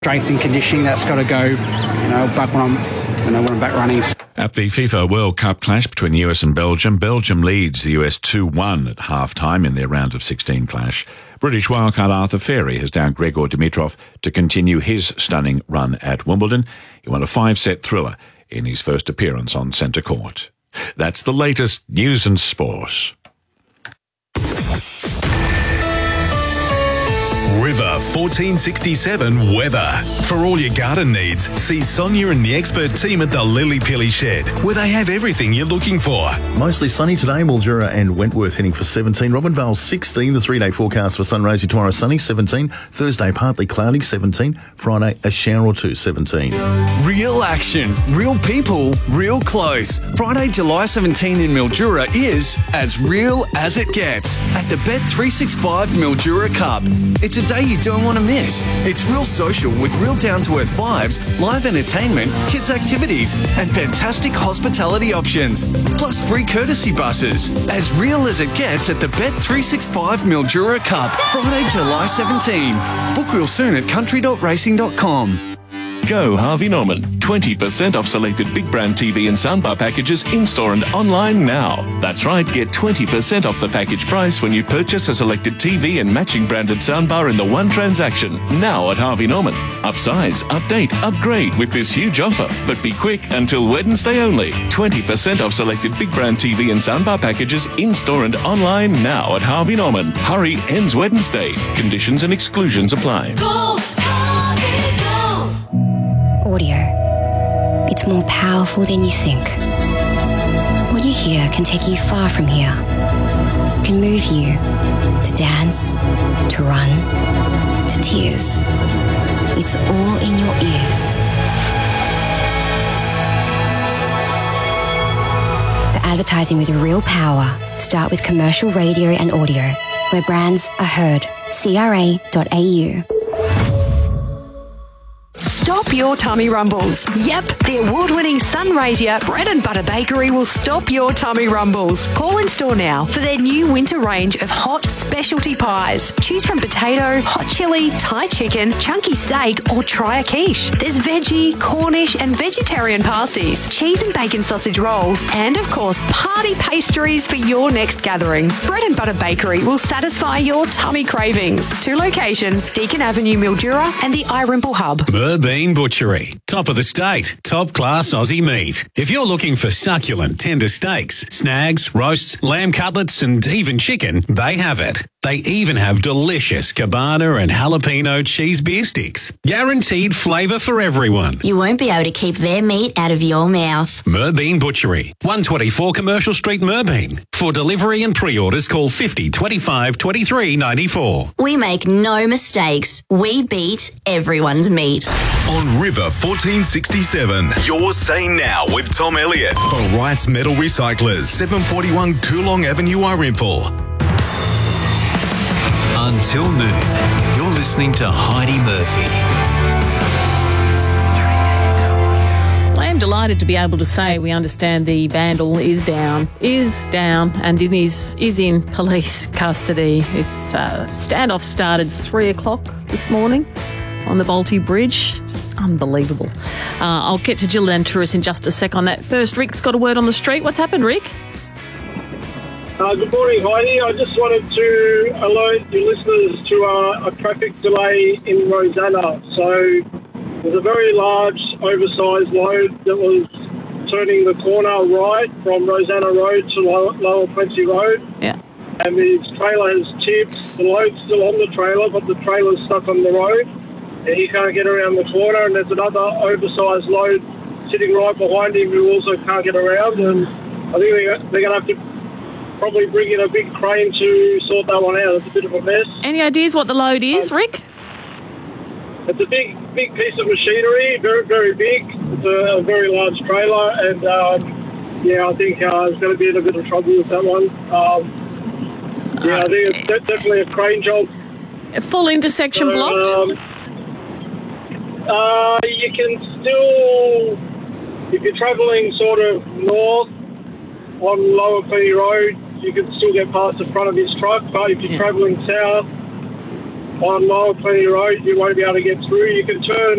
Strength and conditioning, that's got to go, back when I'm back running. At the FIFA World Cup clash between the US and Belgium, Belgium leads the US 2-1 at half-time in their round of 16 clash. British wildcard Arthur Ferry has downed Grigor Dimitrov to continue his stunning run at Wimbledon. He won a 5-set thriller in his first appearance on centre court. That's the latest news and sport. River 1467 weather. For all your garden needs, see Sonia and the expert team at the Lily Pilly Shed, where they have everything you're looking for. Mostly sunny today, Mildura and Wentworth heading for 17. Robinvale 16, the 3-day forecast for Sunraysia tomorrow sunny 17. Thursday partly cloudy 17. Friday a shower or two 17. Real action, real people, real close. Friday, July 17 in Mildura is as real as it gets at the Bet365 Mildura Cup. It's a day you don't want to miss. It's real social with real down-to-earth vibes, live entertainment, kids' activities, and fantastic hospitality options. Plus free courtesy buses. As real as it gets at the Bet365 Mildura Cup, Friday, July 17. Book real soon at country.racing.com. Go Harvey Norman. 20% off selected big brand TV and soundbar packages in-store and online now. That's right, get 20% off the package price when you purchase a selected TV and matching branded soundbar in the one transaction. Now at Harvey Norman. Upsize, update, upgrade with this huge offer. But be quick until Wednesday only. 20% off selected big brand TV and soundbar packages in-store and online now at Harvey Norman. Hurry, ends Wednesday. Conditions and exclusions apply. Go, Harvey, go! Audio. It's more powerful than you think. What you hear can take you far from here. It can move you to dance, to run, to tears. It's all in your ears. For advertising with real power, start with commercial radio and audio, where brands are heard. CRA.au. Stop your tummy rumbles. Yep, the award-winning Sunraysia Bread and Butter Bakery will stop your tummy rumbles. Call in store now for their new winter range of hot specialty pies. Choose from potato, hot chili, Thai chicken, chunky steak, or try a quiche. There's veggie, Cornish, and vegetarian pasties, cheese and bacon sausage rolls, and of course, party pastries for your next gathering. Bread and Butter Bakery will satisfy your tummy cravings. 2 locations, Deakin Avenue, Mildura, and the Irimple Hub. Merbean Butchery. Top of the state. Top class Aussie meat. If you're looking for succulent, tender steaks, snags, roasts, lamb cutlets, and even chicken, they have it. They even have delicious cabana and jalapeno cheese beer sticks. Guaranteed flavour for everyone. You won't be able to keep their meat out of your mouth. Merbean Butchery. 124 Commercial Street, Merbean. For delivery and pre-orders, call 50 25 23 94. We make no mistakes. We beat everyone's meat. On River 1467, you're saying now with Tom Elliott for Wright's Metal Recyclers, 741 Coolong Avenue, Irimple. Until noon, you're listening to Heidi Murphy. I am delighted to be able to say we understand the vandal is down, and is in police custody. This standoff started 3 o'clock this morning on the Balti Bridge. Just unbelievable. I'll get to Jill Anturis in just a sec on that. First, Rick's got a word on the street. What's happened, Rick? Good morning, Heidi. I just wanted to alert your listeners to a traffic delay in Rosanna. So there's a very large, oversized load that was turning the corner right from Rosanna Road to Lower Quincy Road. Yeah. And the trailer has tipped. The load's still on the trailer, but the trailer's stuck on the road. And he can't get around the corner. And there's another oversized load sitting right behind him who also can't get around. And I think they're going to have to probably bring in a big crane to sort that one out. It's a bit of a mess. Any ideas what the load is, Rick? It's a big piece of machinery, very, very big. It's a very large trailer, and I think it's going to be in a bit of trouble with that one. I think it's definitely a crane job. A full intersection blocked? You can still, if you're travelling sort of north on Lower Penny Road, you can still get past the front of his truck, but if you're travelling south, on Lower Plenty Road, you won't be able to get through. You can turn